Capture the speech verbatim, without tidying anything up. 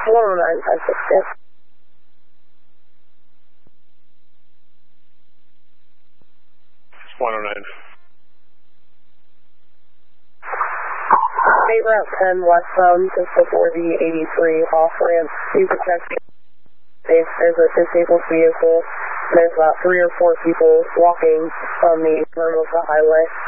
one oh nine five six, yes. one oh nine. State Route ten westbound just before the eighty-three off-ramp. Be protected. There's a disabled vehicle. There's about three or four people walking on the berm of the highway.